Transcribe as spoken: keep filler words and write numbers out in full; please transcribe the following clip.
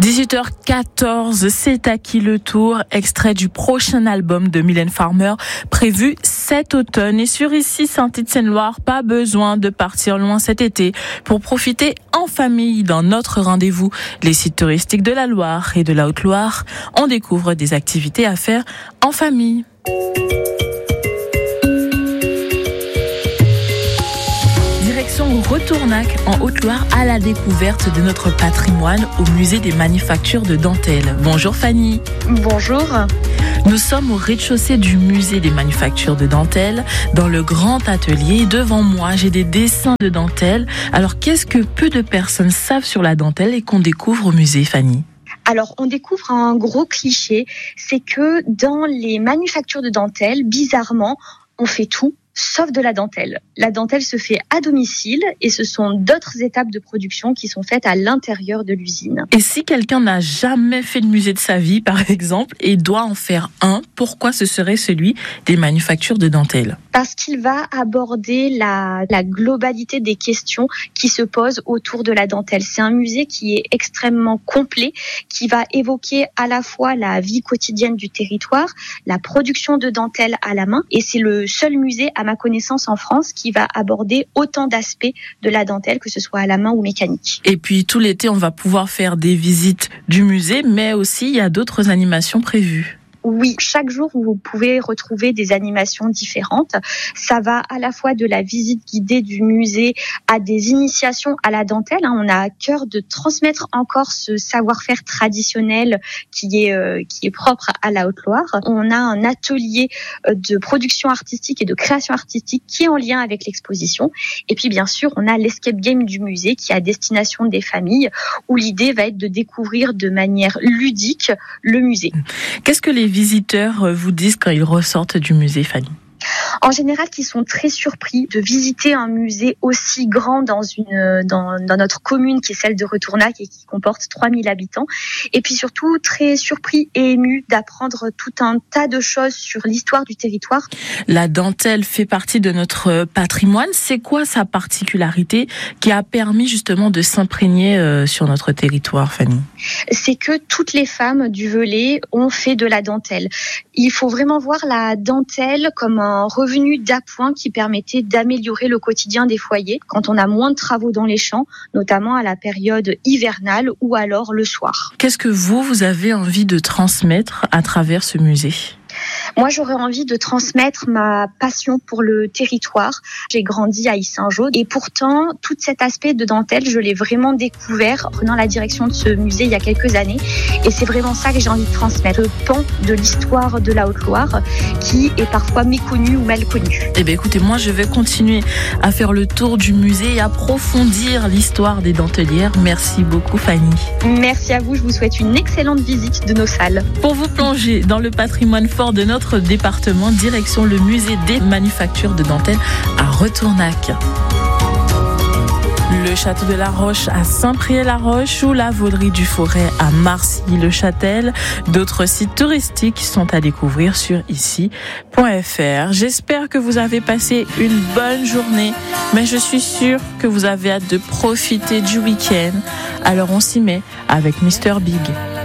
dix-huit heures quatorze, c'est à qui le tour, extrait du prochain album de Mylène Farmer, prévu cet automne. Et sur Ici Saint-Étienne-Loire, pas besoin de partir loin cet été pour profiter en famille dans notre rendez-vous, les sites touristiques de la Loire et de la Haute-Loire. On découvre des activités à faire en famille. Direction Retournac en Haute-Loire à la découverte de notre patrimoine au musée des manufactures de dentelle. Bonjour Fanny. Bonjour. Nous sommes au rez-de-chaussée du musée des manufactures de dentelle, dans le grand atelier. Devant moi, j'ai des dessins de dentelle. Alors, qu'est-ce que peu de personnes savent sur la dentelle et qu'on découvre au musée, Fanny ? Alors, on découvre un gros cliché, c'est que dans les manufactures de dentelle, bizarrement, on fait tout sauf de la dentelle. La dentelle se fait à domicile et ce sont d'autres étapes de production qui sont faites à l'intérieur de l'usine. Et si quelqu'un n'a jamais fait de musée de sa vie, par exemple, et doit en faire un, pourquoi ce serait celui des manufactures de dentelle ? Parce qu'il va aborder la, la globalité des questions qui se posent autour de la dentelle. C'est un musée qui est extrêmement complet, qui va évoquer à la fois la vie quotidienne du territoire, la production de dentelle à la main, et c'est le seul musée à ma connaissance en France qui va aborder autant d'aspects de la dentelle, que ce soit à la main ou mécanique. Et puis tout l'été, on va pouvoir faire des visites du musée, mais aussi il y a d'autres animations prévues. Oui, chaque jour, vous pouvez retrouver des animations différentes. Ça va à la fois de la visite guidée du musée à des initiations à la dentelle. On a à cœur de transmettre encore ce savoir-faire traditionnel qui est, euh, qui est propre à la Haute-Loire. On a un atelier de production artistique et de création artistique qui est en lien avec l'exposition. Et puis, bien sûr, on a l'escape game du musée qui est à destination des familles où l'idée va être de découvrir de manière ludique le musée. Qu'est-ce que les visiteurs vous disent quand ils ressortent du musée, Fanny ? En général, qui sont très surpris de visiter un musée aussi grand dans une dans, dans notre commune qui est celle de Retournac et qui comporte trois mille habitants. Et puis surtout très surpris et émus d'apprendre tout un tas de choses sur l'histoire du territoire. La dentelle fait partie de notre patrimoine. C'est quoi sa particularité qui a permis justement de s'imprégner sur notre territoire, Fanny ? C'est que toutes les femmes du Velay ont fait de la dentelle. Il faut vraiment voir la dentelle comme un revenu d'appoint qui permettait d'améliorer le quotidien des foyers quand on a moins de travaux dans les champs, notamment à la période hivernale ou alors le soir. Qu'est-ce que vous, vous avez envie de transmettre à travers ce musée ? Moi, j'aurais envie de transmettre ma passion pour le territoire. J'ai grandi à Yssingeaux et pourtant, tout cet aspect de dentelle, je l'ai vraiment découvert en prenant la direction de ce musée il y a quelques années. Et c'est vraiment ça que j'ai envie de transmettre, le pan de l'histoire de la Haute-Loire qui est parfois méconnu ou mal connu. Eh bien, écoutez, moi, je vais continuer à faire le tour du musée et approfondir l'histoire des dentelières. Merci beaucoup, Fanny. Merci à vous. Je vous souhaite une excellente visite de nos salles. Pour vous plonger dans le patrimoine fort de notre département, direction le musée des manufactures de dentelle à Retournac. Le château de la Roche à Saint-Priest-la-Roche ou la Vauderie du Forêt à Marcy-le-Châtel. D'autres sites touristiques sont à découvrir sur ici point f r. J'espère que vous avez passé une bonne journée, mais je suis sûre que vous avez hâte de profiter du week-end. Alors on s'y met avec Mister Big.